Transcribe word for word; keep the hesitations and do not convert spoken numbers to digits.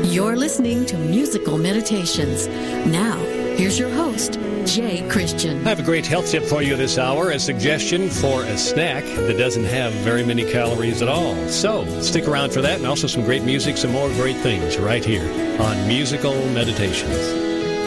You're listening to Musical Meditations. Now, here's your host, Jay Christian. I have a great health tip for you this hour, a suggestion for a snack that doesn't have very many calories at all. So, stick around for that, and also some great music, some more great things right here on Musical Meditations.